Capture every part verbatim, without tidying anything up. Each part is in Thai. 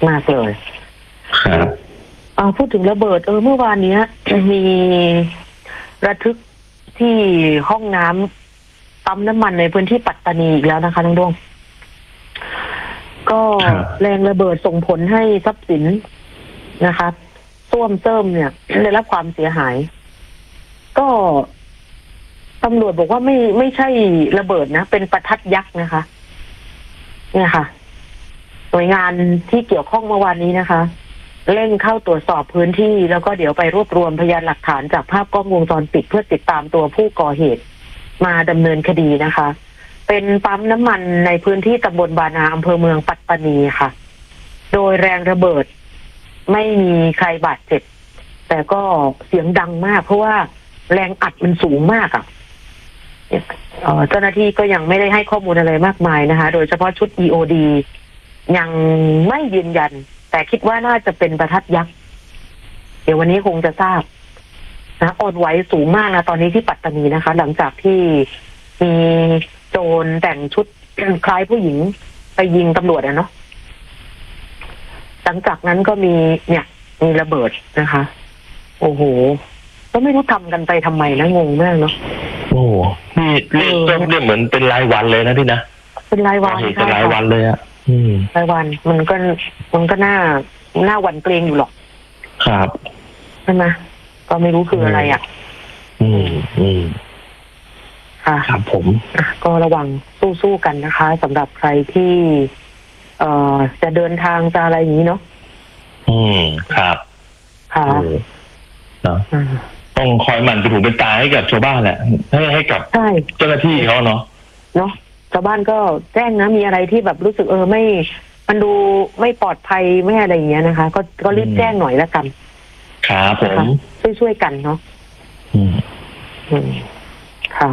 มากๆเลยครับเอาพูดถึงระเบิดเออเมื่อวานนี้มีระทึกที่ห้องน้ำปั๊มน้ำมันในพื้นที่ปัตตานีอีกแล้วนะคะน้องดวงก็แรงระเบิดส่งผลให้ทรัพย์สินนะคะส้วมเซิ่มเนี่ยได้รับความเสียหายก็ตำรวจบอกว่าไม่ไม่ใช่ระเบิดนะเป็นประทัดยักษ์นะคะเนี่ยค่ะหน่วยงานที่เกี่ยวข้องเมื่อวานนี้นะคะเร่งเข้าตรวจสอบพื้นที่แล้วก็เดี๋ยวไปรวบรวมพยานหลักฐานจากภาพกล้องวงจรปิดเพื่อติดตามตัวผู้ก่อเหตุมาดำเนินคดีนะคะเป็นปั๊มน้ำมันในพื้นที่ตำบลบานาอำเภอเมืองปัตตานีค่ะโดยแรงระเบิดไม่มีใครบาดเจ็บแต่ก็เสียงดังมากเพราะว่าแรงอัดมันสูงมากอ่ะเจ้าหน้าที่ก็ยังไม่ได้ให้ข้อมูลอะไรมากมายนะคะโดยเฉพาะชุด อี โอ ดี ยังไม่ยืนยันแต่คิดว่าน่าจะเป็นประทัดยักษ์เดี๋ยววันนี้คงจะทราบนะอ่อนไหวสูงมากนะตอนนี้ที่ปัตตานีนะคะหลังจากที่มีโจรแต่งชุดคล้ายผู้หญิงไปยิงตำรวจอะเนาะหลังจากนั้นก็มีเนี่ยมีระเบิดนะคะโอ้โหก็ไม่รู้ทำกันไปทำไมนะงงมากเนาะโอ้นี่เรียกเนี่ยเหมือนเป็นรายวันเลยนะพี่นะเป็นรายวันเป็นรายวันเลยอะรายวันมันก็มันก็น่าน่าหวั่นเกรงอยู่หรอกครับใช่ไหมก็ไม่รู้คืออะไรอ่ะอืมอืมค่ะครับผมก็ระวังสู้ๆกันนะคะสำหรับใครที่เอ่อจะเดินทางจะอะไรอย่างนี้เนาะอืมครับค่ะเนาะต้องคอยหมั่นเป็นหูเป็นตาให้กับชาวบ้านแหละให้ให้กับเจ้าหน้าที่เขาเนาะเนาะชาวบ้านก็แจ้งนะมีอะไรที่แบบรู้สึกเออไม่มันดูไม่ปลอดภัยไม่อะไรอย่างเงี้ยนะคะก็ก็รีบแจ้งหน่อยละกันครับผมช่วยช่วยกันเนาะอืมอืมค่ะ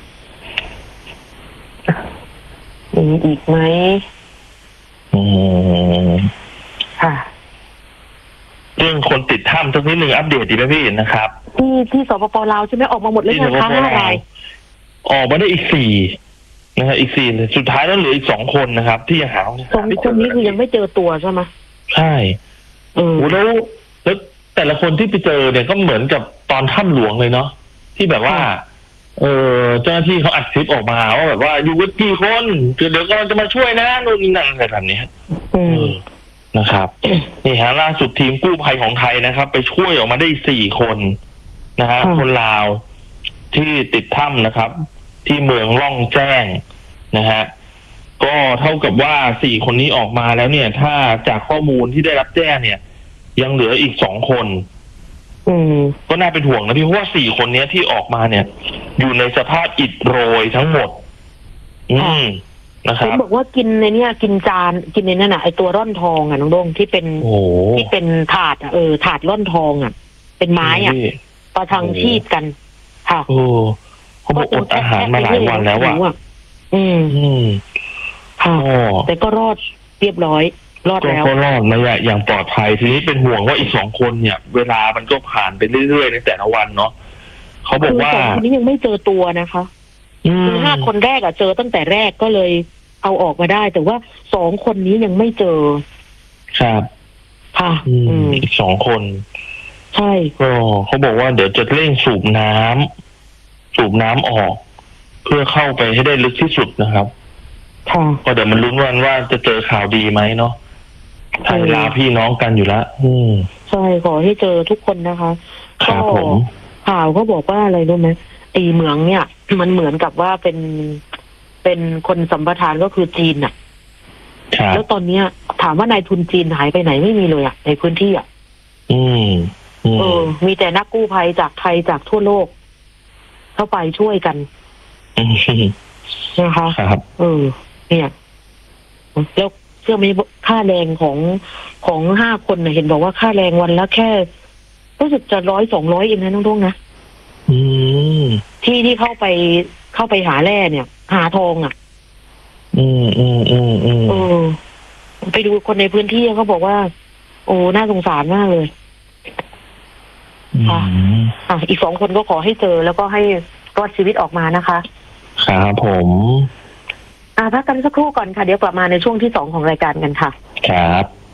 มีอีกไหมอืมค่ะเรื่องคนติดถ้ำสักนิดหนึ่งอัปเดตดีไหมพี่นะครับที่ที่สปปลาวใช่ไหมออกมาหมดเลยนะคะห้ารายออกมาได้อีกสี่นะฮะอีกสี่สุดท้ายแล้วเหลืออีกสองคนนะครับที่ยังหาสองคนนี้คือยังไม่เจอตัวใช่ไหมใช่เออแล้วแล้วแต่ละคนที่ไปเจอเนี่ยก็เหมือนกับตอนถ้ำหลวงเลยเนาะที่แบบว่าเออเจ้าหน้าที่เขาอัดคลิปออกมาว่าแบบว่าอยู่กันกี่คนเดี๋ยวก็จะมาช่วยนะนู่นนี่นั่นอะไรแบบนี้นะครับนี่ฮะล่าสุดทีมกู้ภัยของไทยนะครับ ไปช่วยออกมาได้สี่คนนะฮะคนลาวที่ติดถ้ำนะครับที่เมืองล่องแจ้งนะฮะก็เท่ากับว่าสี่คนนี้ออกมาแล้วเนี่ยถ้าจากข้อมูลที่ได้รับแจ้งเนี่ยยังเหลืออีกสองคนก็น่าเป็นห่วงนะพี่เพราะว่าสี่คนนี้ที่ออกมาเนี่ยอยู่ในสภาพอิดโรยทั้งหมดอืมนะครับเขาบอกว่ากินในเนี้ยกินจานกินในนั่นน่ะไอตัวร่อนทองอ่ะน้องโด่งที่เป็นที่เป็นถาดอ่ะเออถาดร่อนทองอ่ะเป็นไม้อ่ะประทังชีพกันค่ะโอ้เขาบอกอดอาหารมาหลายวันแล้วอ่ะอืมอืมค่ะแต่ก็รอดเรียบร้อยรอดแล้วก็รอดมาอย่างปลอดภัยทีนี้เป็นห่วงว่าอีกสองคนเนี่ยเวลามันก็ผ่านไปเรื่อยๆในแต่ละวันเนาะเขาบอกว่าสองคนนี้ยังไม่เจอตัวนะคะคือห้าคนแรกอะเจอตั้งแต่แรกก็เลยเอาออกมาได้แต่ว่าสองคนนี้ยังไม่เจอครับค่ะอีกสองคนใช่ก็เขาบอกว่าเดี๋ยวจะเร่งสูบน้ำสูบน้ำออกเพื่อเข้าไปให้ได้ลึกที่สุดนะครับก็เดี๋ยวมันลุ้นวันว่าจะเจอข่าวดีไหมเนาะไทยลาวพี่น้องกันอยู่แล้วอืมใช่ขอให้เจอทุกคนนะคะครับผมข่าวเขาบอกว่าอะไรรู้ไหมไอเหมืองเนี่ยมันเหมือนกับว่าเป็นเป็นคนสัมปทานก็คือจีนอ่ะแล้วตอนเนี้ยถามว่านายทุนจีนหายไปไหนไม่มีเลยอ่ะในพื้นที่อ่ะอืมเออมีแต่นักกู้ภัยจากไทยจากทั่วโลกเข้าไปช่วยกันนะคะครับเออเนี่ยแล้วเชื่อไหมค่าแรงของของห้าคนเนี่ยเห็นบอกว่าค่าแรงวันละแค่รู้สึกจะร้อยสองร้อยเองนะน้องดวงนะอืมที่ที่เข้าไปเข้าไปหาแร่เนี่ยหาทองอ่ะอืมอืมอืมอืมเออไปดูคนในพื้นที่เขาบอกว่าโอ้น่าสงสารมากเลยค่ะอ่ะอีกสองคนก็ขอให้เจอแล้วก็ให้รอดชีวิตออกมานะคะครับผมอ่ะพักกันสักครู่ก่อนค่ะเดี๋ยวกลับมาในช่วงที่สองของรายการกันค่ะครับ